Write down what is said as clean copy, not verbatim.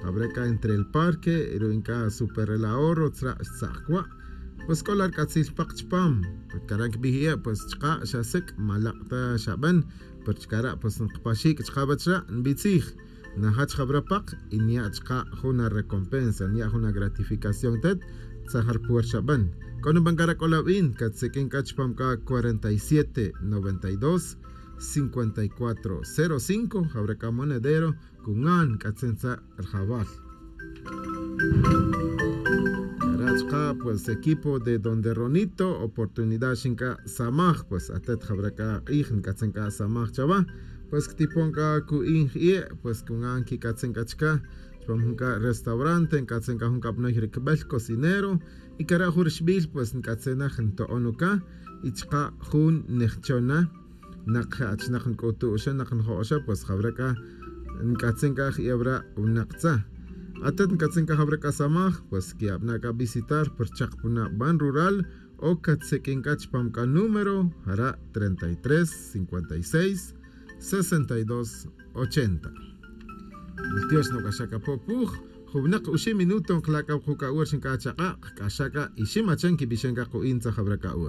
Jabreka entre el parque, Iruinka super el ahorro, Tzakwa, pues colar Katsis Pakchpam, Karank Bihia, pues Chka, Shasek, Malakta Shaban, Perchkara, pues Pashik, Chkabatra, Bitzig, Nahach Jabrapak, y Nia Chka, una recompensa, Nia una gratificación, Ted, Zahar Puer Shaban. Con un bancara colabin, Katsekin Kachpamka 4792 5405, Jabraca Monedero, Kungan, Katsenza El Jabal. Karachka, pues equipo de Donde Ronito, oportunidad Shinka Samaj, pues Atet Jabraca Ijn, Katsenka Samaj Chava, pues Tiponka Kuin, pues Kungan Ki Katsenkachka. Junka restaurante, en Katsenka Junka Pnoirikbel, cocinero, y Kara Hurshbil, pues en Katsena Jento Onuka, y Chka Jun Nechchona, Nakach Nakan Kotu Osha, Nakan Hosha, pues Jabreka, en Katsenka Yabra Unakza. Atet en Katsenka Jabreka Samaj, pues que abnaka visitar por Chakpuna Ban Rural, o Katsekinkach Pamka número, hará 33 56 62 80. Dios no kashaka popuj, hubnak ushi minuto klaka kuka urshin kachaka, kashaka ishimachan ki bishenka ku inza habraka ur.